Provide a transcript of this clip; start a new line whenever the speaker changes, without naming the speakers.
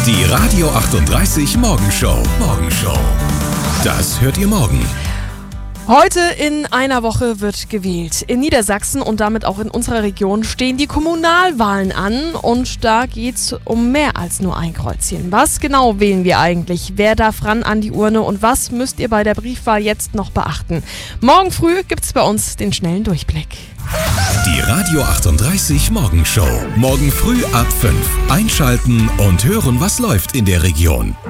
Die Radio 38 Morgenshow. Das hört ihr morgen.
Heute in einer Woche wird gewählt. In Niedersachsen und damit auch in unserer Region stehen die Kommunalwahlen an und da geht's um mehr als nur ein Kreuzchen. Was genau wählen wir eigentlich? Wer darf ran an die Urne und was müsst ihr bei der Briefwahl jetzt noch beachten? Morgen früh gibt's bei uns den schnellen Durchblick.
Die Radio 38 Morgenshow. Morgen früh ab 5. Einschalten und hören, was läuft in der Region.